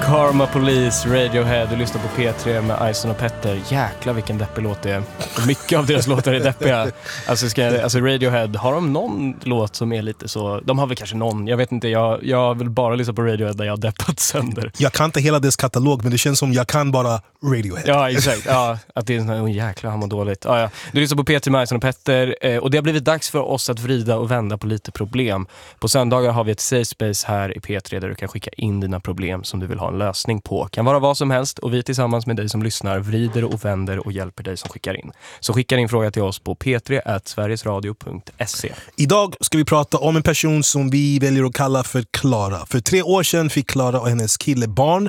Karma Police, Radiohead, du lyssnar på P3 med Ison och Petter. Jäklar vilken deppig låt det är. Mycket av deras låtar är deppiga. Alltså Radiohead, har de någon låt som är lite så? De har väl kanske någon, jag vet inte, jag vill bara lyssna på Radiohead där jag har deppat sönder. Jag kan inte hela dess katalog, men det känns som jag kan bara Radiohead. Ja, exakt. Ja, att det är sån här, jäklar han mår dåligt. Ja. Du lyssnar på P3 med Ison och Petter och det har blivit dags för oss att vrida och vända på lite problem. På söndagar har vi ett safe space här i P3 där du kan skicka in dina problem som du vill ha en lösning på. Kan vara vad som helst och vi tillsammans med dig som lyssnar vrider och vänder och hjälper dig som skickar in. Så skicka din fråga till oss på p3@sverigesradio.se. Idag ska vi prata om en person som vi väljer att kalla för Klara. För 3 år sedan fick Klara och hennes kille barn.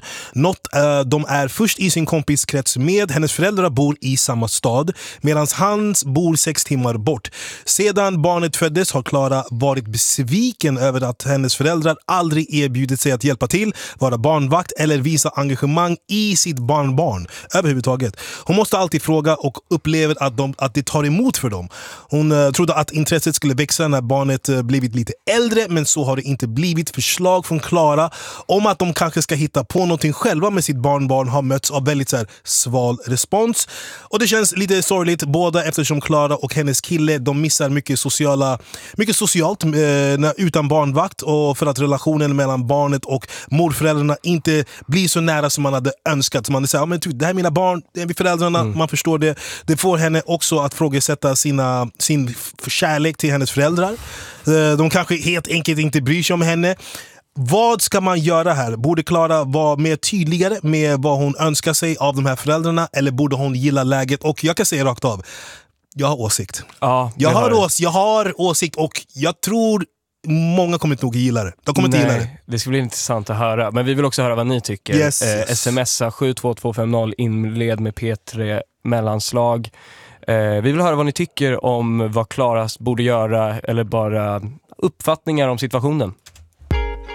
De är först i sin kompiskrets med. Hennes föräldrar bor i samma stad medan hans bor 6 timmar bort. Sedan barnet föddes har Klara varit besviken över att hennes föräldrar aldrig erbjudit sig att hjälpa till, vara barnvakt eller visa engagemang i sitt barnbarn överhuvudtaget. Hon måste alltid fråga och upplever att det tar emot för dem. Hon trodde att intresset skulle växa när barnet blivit lite äldre, men så har det inte blivit. Förslag från Klara om att de kanske ska hitta på någonting själva med sitt barnbarn har mötts av väldigt sval respons. Och det känns lite sorgligt båda eftersom Klara och hennes kille de missar mycket socialt utan barnvakt och för att relationen mellan barnet och morföräldrarna inte blir så nära som man hade önskat. Så man säger, men det här är mina barn, det är föräldrarna, man förstår det. Det får henne också att frågasätta sin kärlek till hennes föräldrar. De kanske helt enkelt inte bryr sig om henne. Vad ska man göra här? Borde Klara vara mer tydligare med vad hon önskar sig av de här föräldrarna eller borde hon gilla läget? Och jag kan säga rakt av, jag har åsikt. Ja, jag har åsikt och jag tror många kommer inte nog gilla det. De kommer inte gilla det. Det ska bli intressant att höra. Men vi vill också höra vad ni tycker. Yes. Smsa 72250 inled med P3 mellanslag. Vi vill höra vad ni tycker om vad Klara borde göra eller bara uppfattningar om situationen.